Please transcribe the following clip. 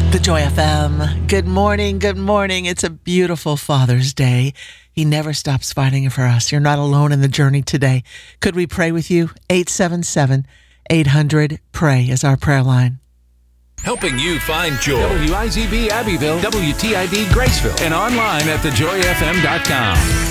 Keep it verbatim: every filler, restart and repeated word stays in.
The Joy F M. Good morning. Good morning. It's a beautiful Father's Day. He never stops fighting for us. You're not alone in the journey today. Could we pray with you? eight seven seven, eight hundred, pray is our prayer line. Helping you find joy. W I Z B Abbeville, W T I D Graceville, and online at the joy f m dot com.